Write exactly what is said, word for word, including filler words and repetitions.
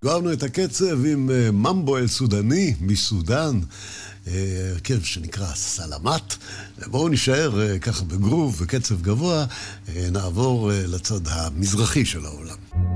גרבנו את הקצב עם ממבו אל סודני מסודן, הרכב שנקרא סלמת. בואו נשאר ככה בגרוב וקצב גבוה, נעבור לצד המזרחי של העולם.